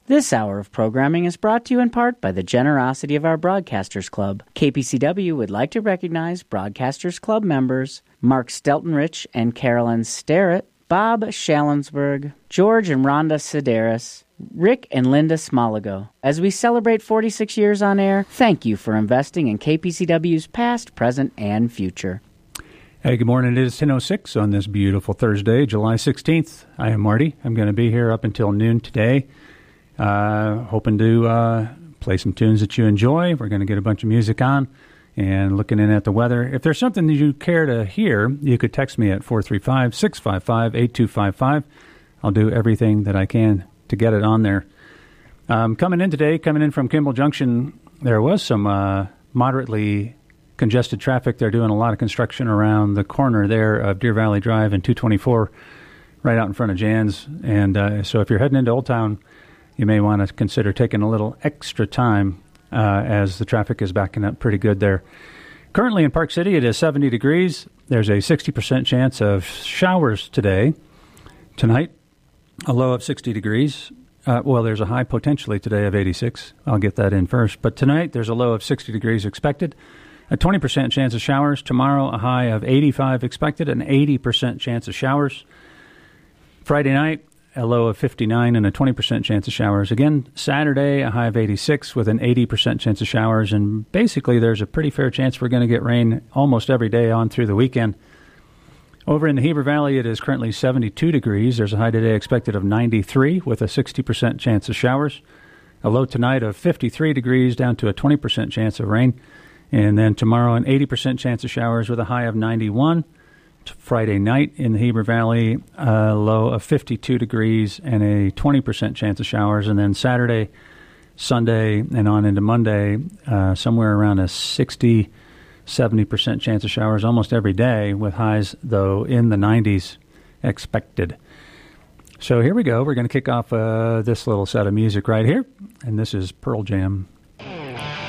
This hour of programming is brought to you in part by the generosity of our Broadcasters Club. KPCW would like to recognize Broadcasters Club members Mark Steltenrich and Carolyn Starrett, Bob Shallensberg, George and Rhonda Sedaris, Rick and Linda Smoligo. As we celebrate 46 years on air, thank you for investing in KPCW's past, present, and future. Hey, good morning. It is 10:06 on this beautiful Thursday, July 16th. I am Marty. I'm going to be here up until noon today. Hoping to play some tunes that you enjoy. We're going to get a bunch of music on and looking in at the weather. If there's something that you care to hear, you could text me at 435-655-8255. I'll do everything that I can to get it on there. Coming in from Kimball Junction, there was some moderately congested traffic. They're doing a lot of construction around the corner there of Deer Valley Drive and 224 right out in front of Jan's. And so if you're heading into Old Town, you may want to consider taking a little extra time as the traffic is backing up pretty good there. Currently in Park City, it is 70 degrees. There's a 60% chance of showers today. Tonight, a low of 60 degrees. There's a high potentially today of 86. I'll get that in first. But tonight, there's a low of 60 degrees expected. A 20% chance of showers. Tomorrow, a high of 85 expected. An 80% chance of showers. Friday night, a low of 59 and a 20% chance of showers. Again, Saturday, a high of 86 with an 80% chance of showers. And basically, there's a pretty fair chance we're going to get rain almost every day on through the weekend. Over in the Heber Valley, it is currently 72 degrees. There's a high today expected of 93 with a 60% chance of showers. A low tonight of 53 degrees down to a 20% chance of rain. And then tomorrow, an 80% chance of showers with a high of 91. Friday night in the Heber Valley, a low of 52 degrees and a 20% chance of showers. And then Saturday, Sunday, and on into Monday, somewhere around a 60, 70% chance of showers almost every day, with highs, though, in the 90s expected. So here we go. We're going to kick off this little set of music right here. And this is Pearl Jam.